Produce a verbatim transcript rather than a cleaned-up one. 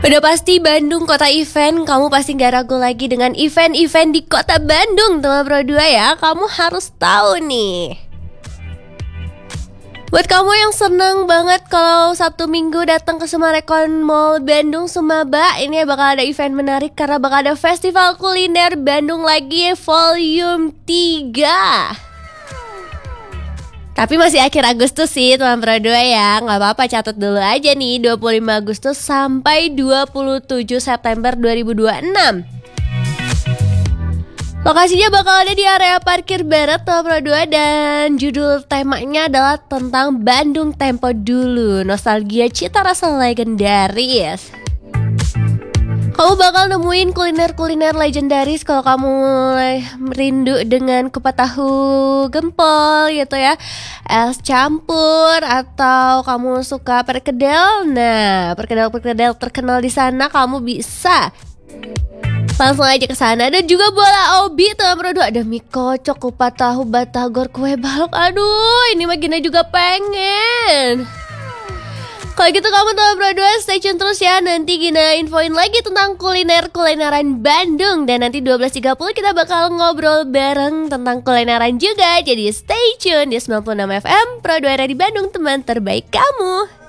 Udah pasti Bandung kota event, kamu pasti gak ragu lagi dengan event-event di kota Bandung. Teman Pro dua ya, kamu harus tahu nih. Buat kamu yang seneng banget kalau Sabtu Minggu datang ke Summarecon Mall Bandung Sumaba, ini bakal ada event menarik karena bakal ada Festival Kuliner Bandung lagi Volume tiga. Tapi masih akhir Agustus sih teman Pro dua ya. Gak apa-apa, catat dulu aja nih, dua puluh lima Agustus sampai dua puluh tujuh September dua ribu dua puluh enam. Lokasinya bakal ada di area parkir barat teman Pro dua. Dan judul temanya adalah tentang Bandung Tempo Dulu, nostalgia cita rasa legendaris. Kamu bakal nemuin kuliner-kuliner legendaris kalau kamu rindu dengan kupat tahu gempol gitu ya, es campur, atau kamu suka perkedel. Nah, perkedel-perkedel terkenal di sana kamu bisa langsung aja ke sana. Dan juga bola obi teman Pro dua, ada mie kocok, kupat tahu, batagor, kue balok. Aduh, ini mah Gina juga pengen. Kalau gitu kamu teman Pro dua stay tune terus ya. Nanti Gina infoin lagi tentang kuliner-kulineran Bandung. Dan nanti dua belas tiga puluh kita bakal ngobrol bareng tentang kulineran juga. Jadi stay tune di sembilan puluh enam F M Pro dua di Bandung, teman terbaik kamu.